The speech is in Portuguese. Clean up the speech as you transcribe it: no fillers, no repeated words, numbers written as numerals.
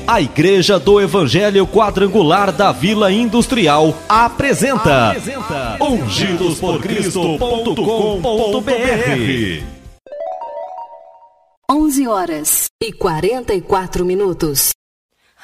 A Igreja do Evangelho Quadrangular da Vila Industrial apresenta ungidosporcristo.com.br. 11h44.